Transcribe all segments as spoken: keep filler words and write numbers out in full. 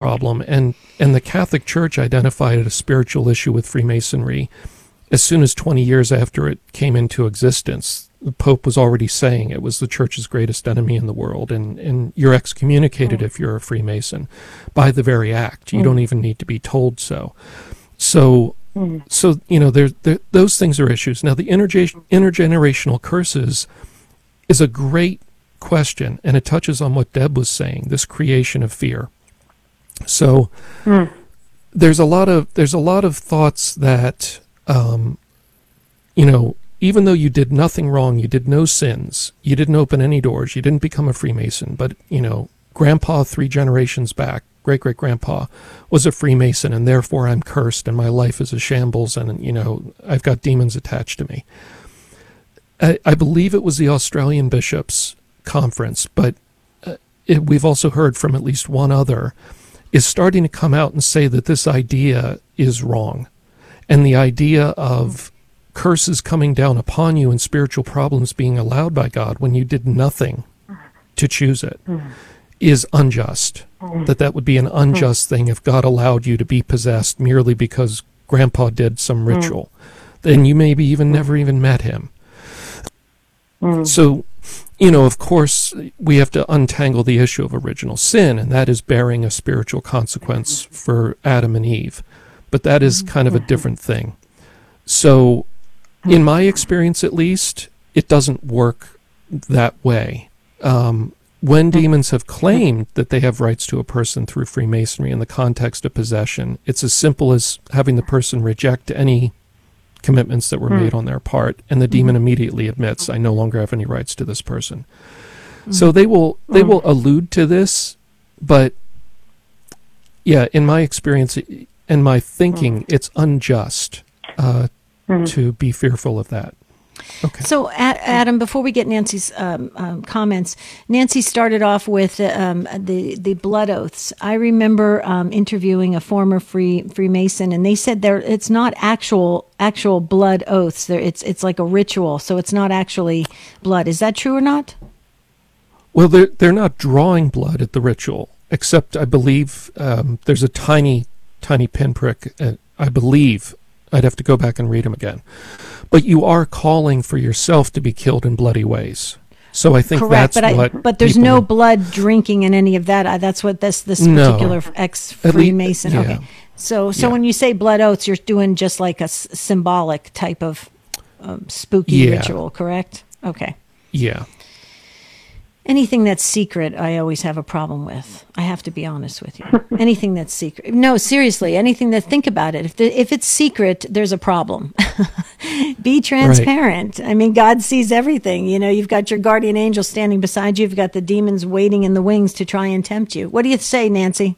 problem, and, and the Catholic Church identified it a spiritual issue with Freemasonry as soon as twenty years after it came into existence. The Pope was already saying it was the Church's greatest enemy in the world, and, and you're excommunicated mm. if you're a Freemason by the very act. You mm. don't even need to be told so. So, mm. so you know, there, there, those things are issues. Now, the interge- intergenerational curses is a great question, and it touches on what Deb was saying, this creation of fear. So, mm. there's a lot of there's a lot of thoughts that, um, you know, even though you did nothing wrong, you did no sins, you didn't open any doors, you didn't become a Freemason, but, you know, Grandpa three generations back, great-great-grandpa, was a Freemason, and therefore I'm cursed, and my life is a shambles, and, you know, I've got demons attached to me. I, I believe it was the Australian Bishops' Conference, but uh, it, we've also heard from at least one other, is starting to come out and say that this idea is wrong. And the idea of curses coming down upon you and spiritual problems being allowed by God when you did nothing to choose it is unjust. That that would be an unjust thing if God allowed you to be possessed merely because Grandpa did some ritual. Then you maybe even never even met him. So, you know, of course, we have to untangle the issue of original sin, and that is bearing a spiritual consequence for Adam and Eve. But that is kind of a different thing. So, in my experience at least, it doesn't work that way. Um, when demons have claimed that they have rights to a person through Freemasonry in the context of possession, it's as simple as having the person reject any commitments that were made on their part, and the demon immediately admits, I no longer have any rights to this person. So they will they will allude to this, but yeah, in my experience and my thinking, it's unjust uh, to be fearful of that. Okay. So, Adam, before we get Nancy's um, um, comments, Nancy started off with um, the the blood oaths. I remember um, interviewing a former free Freemason, and they said there it's not actual actual blood oaths. There, it's it's like a ritual, so it's not actually blood. Is that true or not? Well, they're they're not drawing blood at the ritual, except I believe um, there's a tiny tiny pinprick. Uh, I believe. I'd have to go back and read them again. But you are calling for yourself to be killed in bloody ways. So I think Correct, that's but what I, But there's no blood drinking in any of that. I, that's what this this particular no. ex-Freemason. Yeah. Okay. So so yeah. when you say blood oaths, you're doing just like a s- symbolic type of um, spooky yeah. ritual, correct? Okay. Yeah. Anything that's secret, I always have a problem with. I have to be honest with you. Anything that's secret. No, seriously, anything that, think about it. If the, if it's secret, there's a problem. Be transparent. Right. I mean, God sees everything. You know, you've got your guardian angel standing beside you. You've got the demons waiting in the wings to try and tempt you. What do you say, Nancy?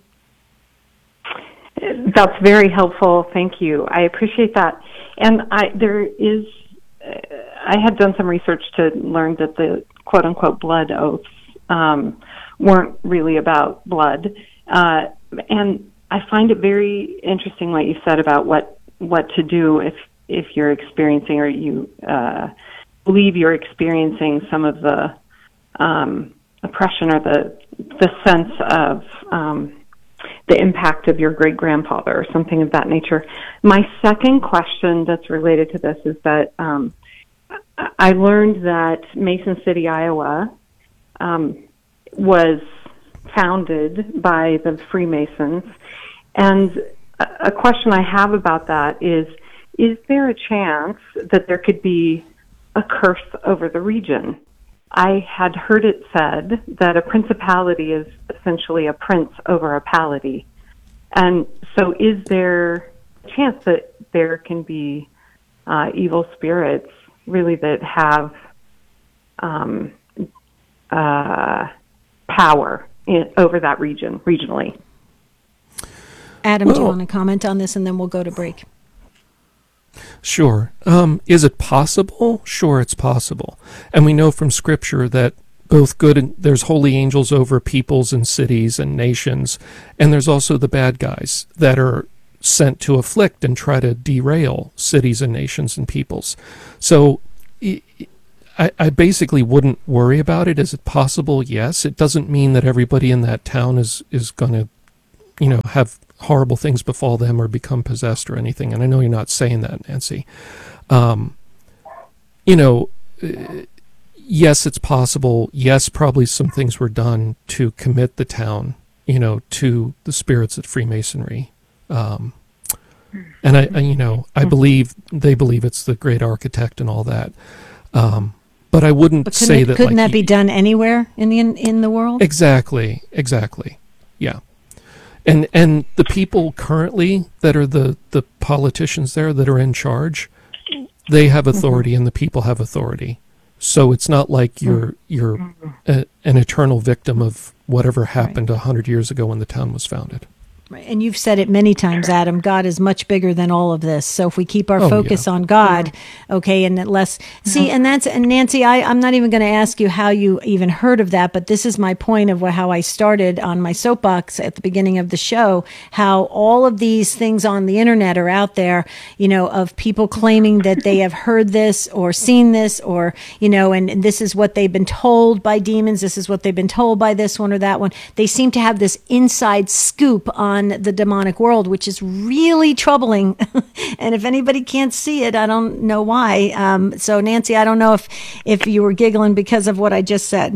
That's very helpful. Thank you. I appreciate that. And I, there is, uh, I had done some research to learn that the quote-unquote blood oaths um, weren't really about blood. Uh, and I find it very interesting what you said about what, what to do if, if you're experiencing or you uh, believe you're experiencing some of the um, oppression or the, the sense of um, the impact of your great-grandfather or something of that nature. My second question that's related to this is that um, I learned that Mason City, Iowa, um, was founded by the Freemasons. And a question I have about that is, is there a chance that there could be a curse over the region? I had heard it said that a principality is essentially a prince over a pality. And so is there a chance that there can be uh, evil spirits really that have um, uh, power in, over that region, regionally? Adam, well, do you want to comment on this, and then we'll go to break? Sure. Um, is it possible? Sure, it's possible. And we know from Scripture that both good and there's holy angels over peoples and cities and nations, and there's also the bad guys that are sent to afflict and try to derail cities and nations and peoples. So I, I basically wouldn't worry about it. Is it possible? Yes. It doesn't mean that everybody in that town is, is going to you know, have horrible things befall them or become possessed or anything. And I know you're not saying that, Nancy. Um, you know, yes, it's possible. Yes, probably some things were done to commit the town, you know, to the spirits of Freemasonry. Um, and I, I, you know, I believe they believe it's the great architect and all that. Um, but I wouldn't But say couldn't, that. couldn't like, that be done anywhere in the in, in the world? Exactly, exactly. Yeah. And and the people currently that are the, the politicians there that are in charge, they have authority mm-hmm. and the people have authority. So it's not like you're you're a, an eternal victim of whatever happened a right. hundred years ago when the town was founded. Right. And you've said it many times, Adam, God is much bigger than all of this. So if we keep our oh, focus yeah. on God, okay, and less, see, and that's, and Nancy, I, I'm not even going to ask you how you even heard of that, but this is my point of how I started on my soapbox at the beginning of the show, how all of these things on the internet are out there, you know, of people claiming that they have heard this or seen this or, you know, and, and this is what they've been told by demons. This is what they've been told by this one or that one. They seem to have this inside scoop on the demonic world, which is really troubling. And if anybody can't see it, I don't know why. Um, so Nancy, I don't know if, if you were giggling because of what I just said.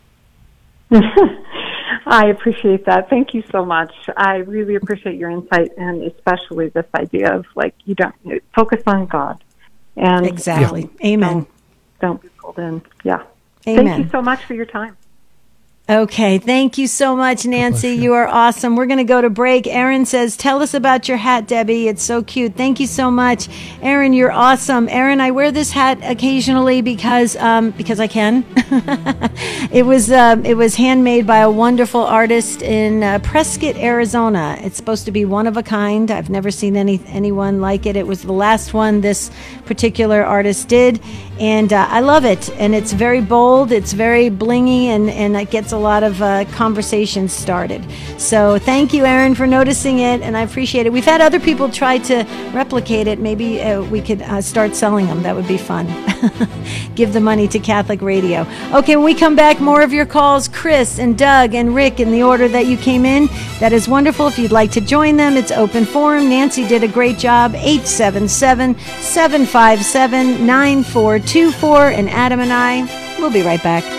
I appreciate that. Thank you so much. I really appreciate your insight, and especially this idea of like, you don't focus on God. And exactly. Um, Amen. Don't, don't be pulled in. Yeah. Amen. Thank you so much for your time. Okay, thank you so much, Nancy. You. you are awesome. We're going to go to break. Aaron says, tell us about your hat, Debbie. It's so cute. Thank you so much. Aaron, you're awesome. Aaron, I wear this hat occasionally because um, because I can. It was uh, it was handmade by a wonderful artist in uh, Prescott, Arizona. It's supposed to be one of a kind. I've never seen any anyone like it. It was the last one this particular artist did, and uh, I love it. And it's very bold. It's very blingy, and, and it gets a a lot of uh, conversations started. So thank you, Aaron, for noticing it, and I appreciate it. We've had other people try to replicate it. Maybe uh, we could uh, start selling them. That would be fun. Give the money to Catholic Radio. Okay, when we come back, more of your calls, Chris and Doug and Rick, in the order that you came in. That is wonderful. If you'd like to join them, it's open forum. Nancy did a great job. eight seven seven, seven five seven, nine four two four, and Adam and I, we'll be right back.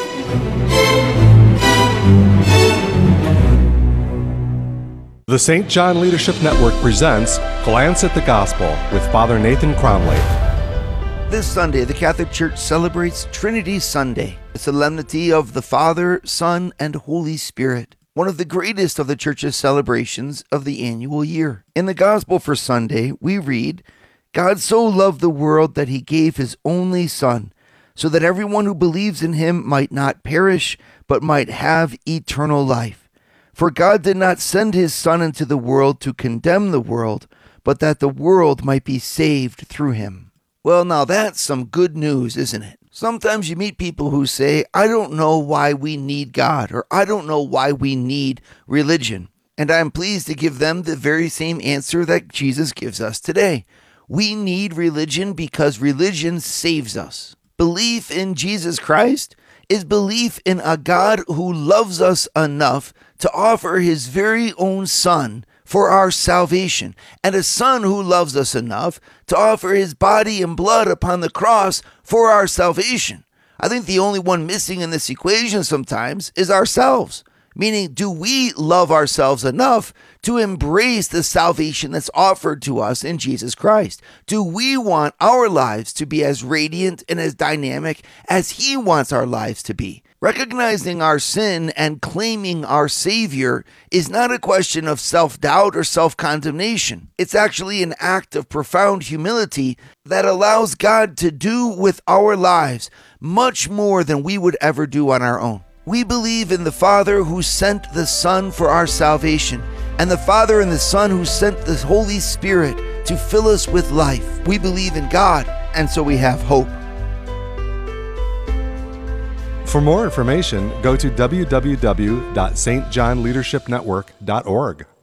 The Saint John Leadership Network presents Glance at the Gospel with Father Nathan Cromley. This Sunday, the Catholic Church celebrates Trinity Sunday, a solemnity of the Father, Son, and Holy Spirit, one of the greatest of the Church's celebrations of the annual year. In the Gospel for Sunday, we read, God so loved the world that he gave his only Son, so that everyone who believes in him might not perish, but might have eternal life. For God did not send his Son into the world to condemn the world, but that the world might be saved through him. Well, now that's some good news, isn't it? Sometimes you meet people who say, I don't know why we need God, or I don't know why we need religion. And I'm pleased to give them the very same answer that Jesus gives us today. We need religion because religion saves us. Belief in Jesus Christ is belief in a God who loves us enough to offer his very own Son for our salvation, and a Son who loves us enough to offer his body and blood upon the cross for our salvation. I think the only one missing in this equation sometimes is ourselves. Meaning, do we love ourselves enough to embrace the salvation that's offered to us in Jesus Christ? Do we want our lives to be as radiant and as dynamic as he wants our lives to be? Recognizing our sin and claiming our Savior is not a question of self-doubt or self-condemnation. It's actually an act of profound humility that allows God to do with our lives much more than we would ever do on our own. We believe in the Father who sent the Son for our salvation, and the Father and the Son who sent the Holy Spirit to fill us with life. We believe in God, and so we have hope. For more information, go to w w w dot s t john leadership network dot org.